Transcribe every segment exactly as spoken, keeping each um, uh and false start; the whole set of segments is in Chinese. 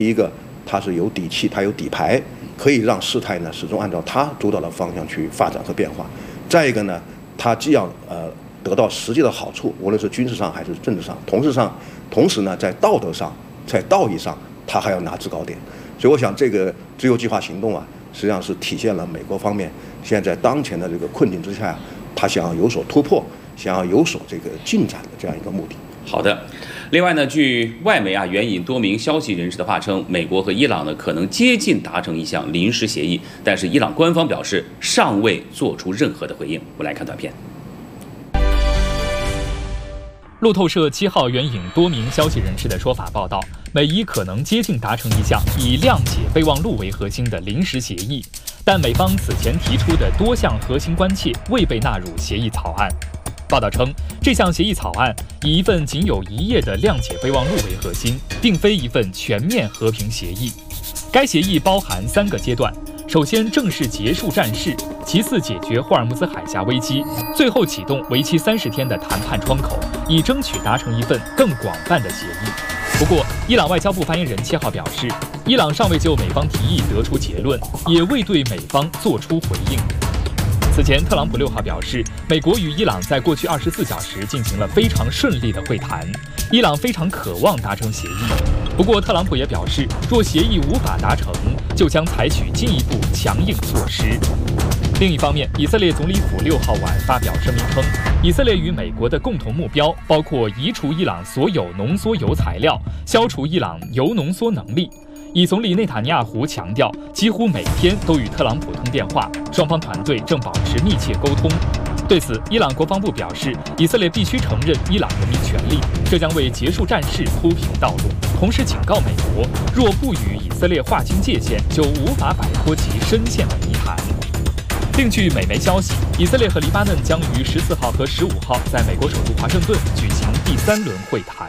第一个，它是有底气，它有底牌，可以让事态呢始终按照它主导的方向去发展和变化。再一个呢，它既要呃得到实际的好处，无论是军事上还是政治上，同时上，同时呢，在道德上，在道义上，它还要拿制高点。所以我想，这个自由计划行动啊，实际上是体现了美国方面现在在当前的这个困境之下，他想要有所突破，想要有所这个进展的这样一个目的。 好的，另外呢，据外媒啊援引多名消息人士的话称，美国和伊朗呢可能接近达成一项临时协议，但是伊朗官方表示尚未做出任何的回应。我们来看短片。 路透社七号援引多名消息人士的说法报道，美伊可能接近达成一项以谅解备忘录为核心的临时协议，但美方此前提出的多项核心关切未被纳入协议草案。报道称，这项协议草案以一份仅有一页的谅解备忘录为核心，并非一份全面和平协议。该协议包含三个阶段：首先正式结束战事，其次解决霍尔木兹海峡危机，最后启动为期三十天的谈判窗口，以争取达成一份更广泛的协议。不过，伊朗外交部发言人七号表示，伊朗尚未就美方提议得出结论，也未对美方作出回应。此前，特朗普六号表示，美国与伊朗在过去二十四小时进行了非常顺利的会谈，伊朗非常渴望达成协议。不过，特朗普也表示，若协议无法达成，就将采取进一步强硬措施。另一方面，以色列总理府六号晚发表声明称，以色列与美国的共同目标包括移除伊朗所有浓缩铀材料，消除伊朗铀浓缩能力。以总理内塔尼亚胡强调，几乎每天都与特朗普通电话，双方团队正保持密切沟通。对此，伊朗国防部表示，以色列必须承认伊朗人民权利，这将为结束战事铺平道路。同时警告美国，若不与以色列划清界限，就无法摆脱其深陷的泥潭。另据美媒消息，以色列和黎巴嫩将于十四号和十五号在美国首都华盛顿举行第三轮会谈。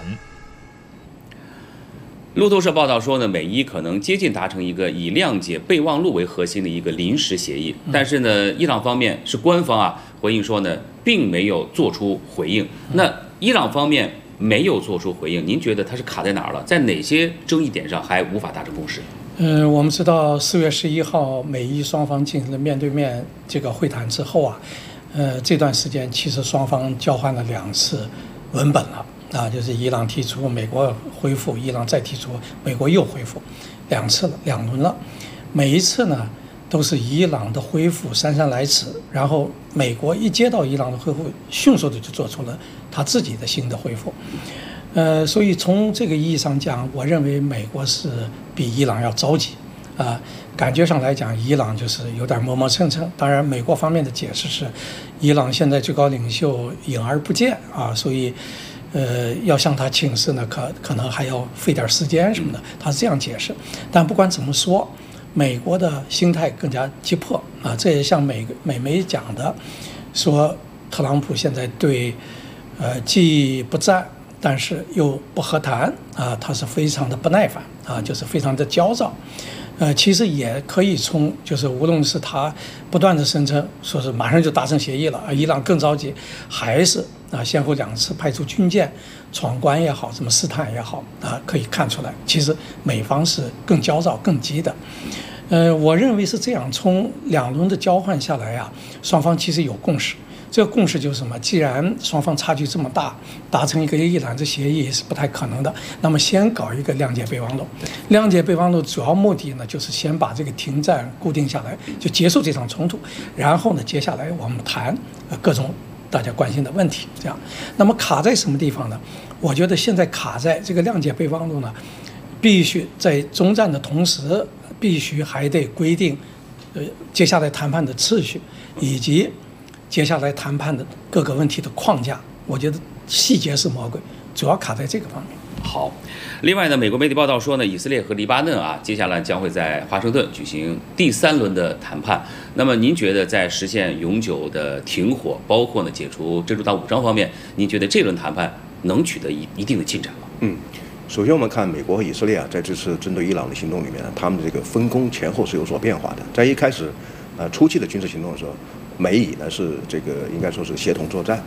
路透社报道说呢，美伊可能接近达成一个以谅解备忘录为核心的一个临时协议，但是呢，伊朗方面是官方啊回应说呢，并没有做出回应。那伊朗方面没有做出回应，您觉得它是卡在哪儿了？在哪些争议点上还无法达成共识？ 嗯，我们知道四月十一号美伊双方进行了面对面这个会谈之后啊，呃，这段时间其实双方交换了两次文本了。啊，就是伊朗提出，美国恢复，伊朗再提出，美国又恢复，两次了，两轮了。每一次呢，都是伊朗的恢复姗姗来迟，然后美国一接到伊朗的恢复，迅速的就做出了他自己的新的恢复。呃，所以从这个意义上讲，我认为美国是比伊朗要着急。啊，感觉上来讲，伊朗就是有点磨磨蹭蹭。当然，美国方面的解释是，伊朗现在最高领袖隐而不见啊，所以。呃，要向他请示呢，可可能还要费点时间什么的，他是这样解释。但不管怎么说，美国的心态更加急迫啊，这也像美美媒讲的，说特朗普现在对，呃，既不战，但是又不和谈啊，他是非常的不耐烦啊，就是非常的焦躁。呃，其实也可以从，就是无论是他不断的声称说是马上就达成协议了，而伊朗更着急，还是啊先后两次派出军舰闯关也好，什么试探也好啊，可以看出来，其实美方是更焦躁、更急的。呃，我认为是这样，从两轮的交换下来啊，双方其实有共识。这个共识就是什么？既然双方差距这么大，达成一个伊朗的协议是不太可能的，那么先搞一个谅解备忘录。谅解备忘录主要目的呢，就是先把这个停战固定下来，就结束这场冲突。然后呢，接下来我们谈各种大家关心的问题。这样，那么卡在什么地方呢？我觉得现在卡在这个谅解备忘录呢，必须在终战的同时，必须还得规定，呃，接下来谈判的次序以及。接下来谈判的各个问题的框架，我觉得细节是魔鬼，主要卡在这个方面。 好，另外呢，美国媒体报道说呢，以色列和黎巴嫩啊，接下来将会在华盛顿举行第三轮的谈判。那么，您觉得在实现永久的停火，包括呢解除真主党武装方面，您觉得这轮谈判能取得一一定的进展吗？ 嗯，首先我们看美国和以色列啊，在这次针对伊朗的行动里面呢，他们的这个分工前后是有所变化的。在一开始，呃，初期的军事行动的时候。美以呢是这个应该说是协同作战，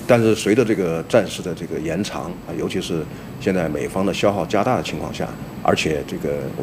但是随着这个战事的这个延长啊，尤其是现在美方的消耗加大的情况下，而且这个